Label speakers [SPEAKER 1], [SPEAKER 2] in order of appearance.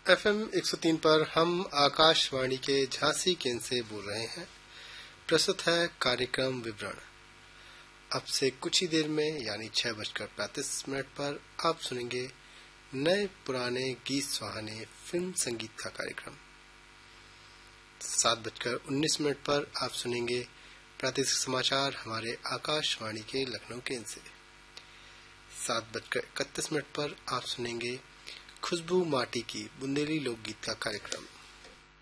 [SPEAKER 1] FM 103 पर हम आकाशवाणी के झांसी केंद्र से बोल रहे हैं। प्रस्तुत है कार्यक्रम विवरण। अब से कुछ ही देर में यानी 6:35 पर आप सुनेंगे नए पुराने गीत सुहाने फिल्म संगीत का कार्यक्रम। 7:19 पर आप सुनेंगे प्रादेशिक समाचार हमारे आकाशवाणी के लखनऊ केंद्र से। 7:31 पर आप सुनेंगे खुशबू माटी की बुंदेली लोकगीत का कार्यक्रम।